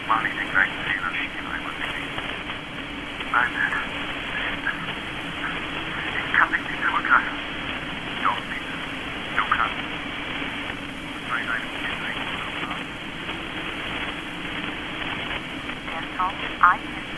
Mach nicht den gleichen Fehler wie ich ihn einmal beging. Nein, ich kann dich nicht zurücklassen. Doch, Peter, du kannst. Bei deinem Kind ein guter Plan. Der Song I